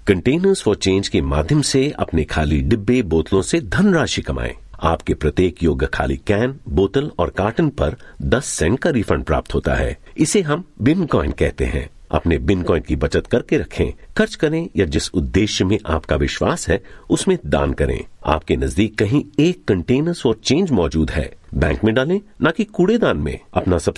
Containers for change के माध्यम से अपने खाली डिब्बे बोतलों से धनराशि कमाएं। आपके प्रत्येक योग्य खाली कैन, बोतल और कार्टन पर 10 सेंट का रिफंड प्राप्त होता है। इसे हम बिन कॉइन कहते हैं। अपने बिन कॉइन की बचत करके रखें, खर्च करें या जिस उद्देश्य में आपका विश्वास है उसमें दान करें। आपके नजदीक कहीं एक कंटेनर्स फॉर चेंज मौजूद है, बैंक में डालें, न कि कूड़ेदान में। अपना